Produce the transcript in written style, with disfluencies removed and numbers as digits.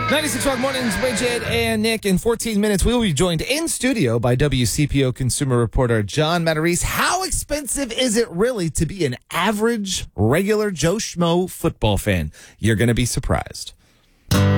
96 Rock Mornings, Bridget and Nick. In 14 minutes, we will be joined in studio by WCPO consumer reporter John Matarese. How expensive is it really to be an average, regular Joe Schmo football fan? You're going to be surprised.